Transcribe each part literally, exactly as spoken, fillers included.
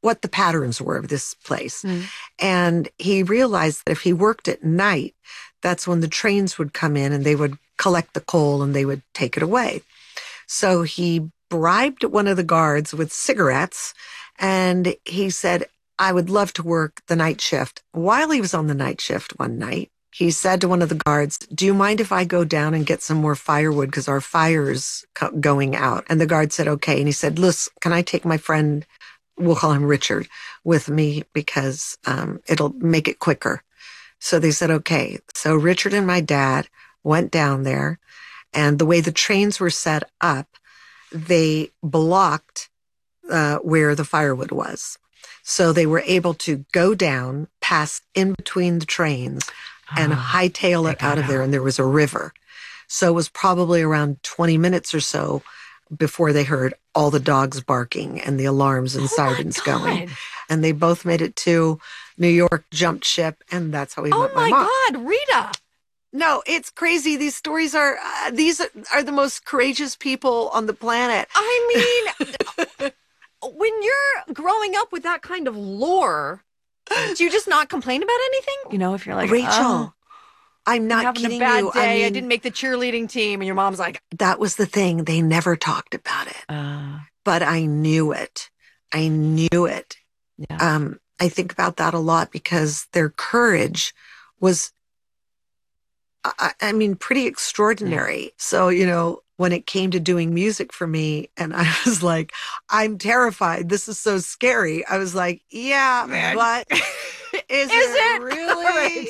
what the patterns were of this place. Mm. And he realized that if he worked at night, that's when the trains would come in and they would collect the coal and they would take it away. So he bribed one of the guards with cigarettes, and he said, I would love to work the night shift. While he was on the night shift one night, he said to one of the guards, do you mind if I go down and get some more firewood because our fire's co- going out? And the guard said, okay. And he said, listen, can I take my friend, we'll call him Richard, with me because um, it'll make it quicker. So they said, okay. So Richard and my dad went down there, and the way the trains were set up, they blocked uh, where the firewood was. So they were able to go down, pass in between the trains, and Oh, hightail it out of there, and there was a river. So it was probably around twenty minutes or so before they heard all the dogs barking and the alarms and Oh sirens my going. God. And they both made it to New York, jumped ship, and that's how we Oh met my my mom. God, Rita. No, it's crazy. These stories are, uh, these are the most courageous people on the planet. I mean, when you're growing up with that kind of lore, do you just not complain about anything? You know, if you're like, Rachel, oh, I'm I'm not having kidding a bad you. day. I I, mean, didn't make the cheerleading team. And your mom's like, that was the thing. They never talked about it, uh, but I knew it. I knew it. yeah. Um, I think about that a lot because their courage was, I, I mean, pretty extraordinary. Yeah. So, you know, when it came to doing music for me, and I was like, I'm terrified. This is so scary. I was like, yeah, Man. but is, Is it, it really?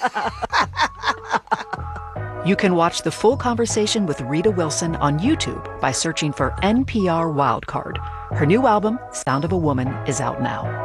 You can watch the full conversation with Rita Wilson on YouTube by searching for N P R Wildcard. Her new album, Sound of a Woman, is out now.